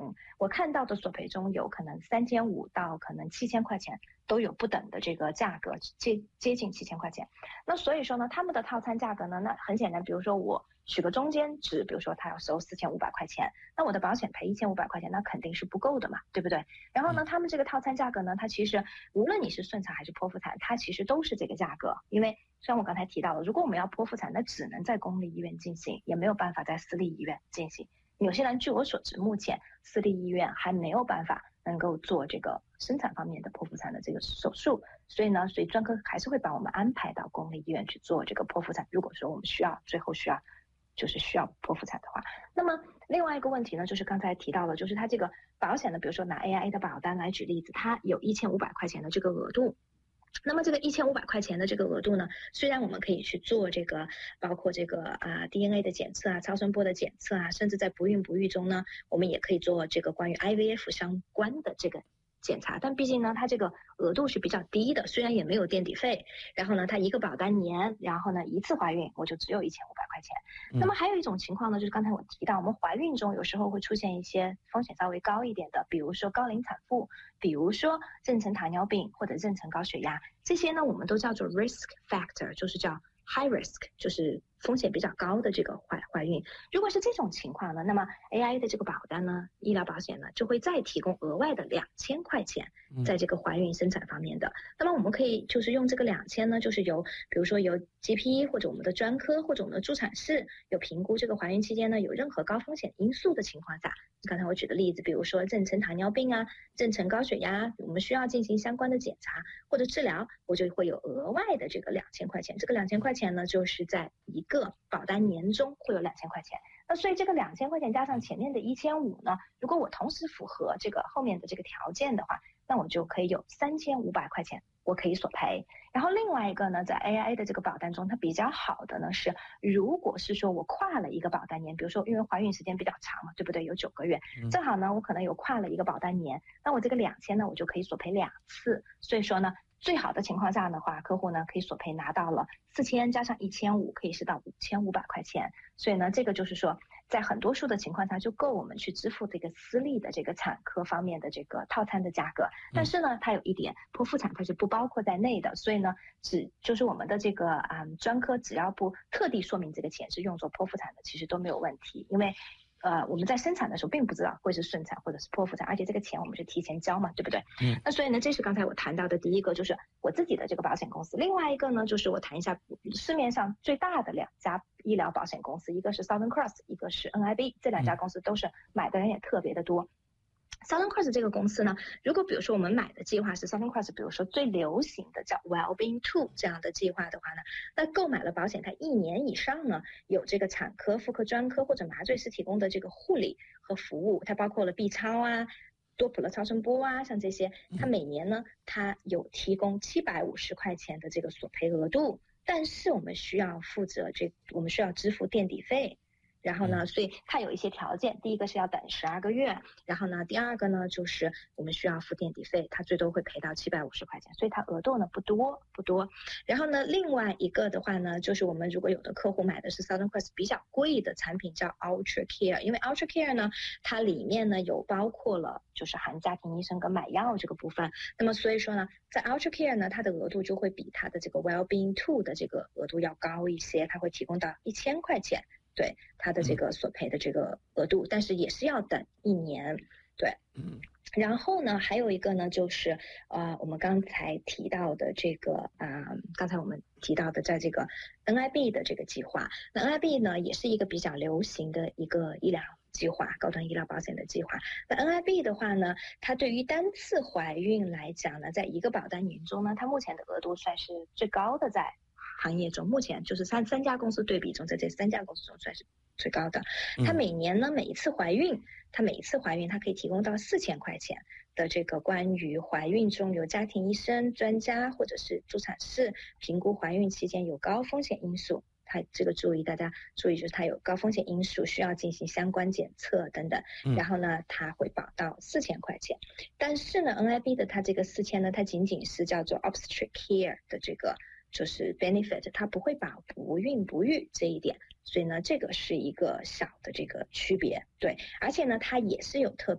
我看到的索赔中有可能3500到可能7000块钱都有不等的这个价格，接近7000块钱。那所以说呢，他们的套餐价格呢，那很简单，比如说我取个中间值，比如说他要收4500块钱，那我的保险赔1500块钱，那肯定是不够的嘛，对不对？然后呢，他们这个套餐价格呢，它其实无论你是顺产还是剖腹产，它其实都是这个价格。因为虽然我刚才提到了，如果我们要剖腹产，那只能在公立医院进行，也没有办法在私立医院进行。纽西兰据我所知，目前私立医院还没有办法能够做这个生产方面的剖腹产的这个手术，所以专科还是会把我们安排到公立医院去做这个剖腹产。如果说我们最后需要剖腹产的话，那么另外一个问题呢，就是刚才提到了，就是它这个保险呢，比如说拿 AIA 的保单来举例子，它有1500块钱的这个额度。那么这个1500块钱的这个额度呢，虽然我们可以去做这个，包括这个DNA 的检测啊、超声波的检测啊，甚至在不孕不育中呢，我们也可以做这个关于 IVF 相关的这个检查，但毕竟呢，它这个额度是比较低的，虽然也没有垫底费，然后呢，它一个保单年，然后呢一次怀孕我就只有1500块钱。那么还有一种情况呢，就是刚才我提到，我们怀孕中有时候会出现一些风险稍微高一点的，比如说高龄产妇，比如说妊娠糖尿病或者妊娠高血压，这些呢我们都叫做 risk factor， 就是叫 high risk， 就是风险比较高的这个怀孕。如果是这种情况呢，那么 AIA 的这个保单呢，医疗保险呢就会再提供额外的2000块钱，在这个怀孕生产方面的。那么我们可以就是用这个2000呢，就是比如说由 GP 或者我们的专科或者我们的助产士有评估这个怀孕期间呢有任何高风险因素的情况下，刚才我举的例子，比如说妊娠糖尿病啊、妊娠高血压，我们需要进行相关的检查或者治疗，我就会有额外的这个2000块钱。这个2000块钱呢，就是在一个保单年中会有2000块钱。那所以这个2000块钱加上前面的1500呢，如果我同时符合这个后面的这个条件的话，那我就可以有3500块钱我可以索赔。然后另外一个呢，在 AIA 的这个保单中，它比较好的呢是，如果是说我跨了一个保单年，比如说因为怀孕时间比较长嘛，对不对？有9个月，正好呢我可能有跨了一个保单年，那我这个2000呢我就可以索赔2次。所以说呢，最好的情况下的话，客户呢可以索赔拿到了4000加上1500，可以是到5500块钱。所以呢，这个就是说，在很多数的情况下就够我们去支付这个私立的这个产科方面的这个套餐的价格。但是呢，它有一点，剖腹产它是不包括在内的，所以呢，就是我们的这个专科只要不特地说明这个钱是用作剖腹产的，其实都没有问题，因为我们在生产的时候并不知道会是顺产或者是剖腹产，而且这个钱我们是提前交嘛，对不对？那所以呢，这是刚才我谈到的第一个，就是我自己的这个保险公司。另外一个呢，就是我谈一下市面上最大的2家医疗保险公司，一个是 Southern Cross， 一个是 NIB， 这2家公司都是买的人也特别的多。Southern Cross 这个公司呢，如果比如说我们买的计划是 Southern Cross， 比如说最流行的叫 Wellbeing 2这样的计划的话呢，那购买了保险它1年以上呢，有这个产科、妇科专科或者麻醉师提供的这个护理和服务，它包括了 B 超啊、多普勒超声波啊，像这些，它每年呢它有提供750块钱的这个索赔额度，但是我们需要支付垫底费。然后呢，所以它有一些条件，第一个是要等12个月，然后呢，第二个呢就是我们需要付垫底费，它最多会赔到750块钱，所以它额度呢不多。然后呢，另外一个的话呢，就是我们如果有的客户买的是 Southern Cross 比较贵的产品叫 Ultra Care， 因为 Ultra Care 呢，它里面呢有包括了就是含家庭医生跟买药这个部分，那么所以说呢，在 Ultra Care 呢，它的额度就会比它的这个 Wellbeing 2的这个额度要高一些，它会提供到1000块钱。对它的这个索赔的这个额度，但是也是要等1年。对，然后呢，还有一个呢，就是我们刚才提到的这个刚才我们提到的，在这个 NIB 的这个计划，那 NIB 呢也是一个比较流行的一个医疗计划，高端医疗保险的计划。那 NIB 的话呢，它对于单次怀孕来讲呢，在一个保单年中呢，它目前的额度算是最高的，在行业中，目前就是三家公司对比中，在这3家公司中算是最高的。它每年呢，每一次怀孕它可以提供到4000块钱的这个关于怀孕中由家庭医生、专家或者是助产士评估怀孕期间有高风险因素。它这个大家注意，就是它有高风险因素，需要进行相关检测等等。然后呢，它会保到4000块钱。但是呢 ，NIB 的它这个4000呢，它仅仅是叫做 obstetric care 的这个就是 benefit， 它不会保不孕不育这一点，所以呢，这个是一个小的这个区别。对，而且呢，它也是有特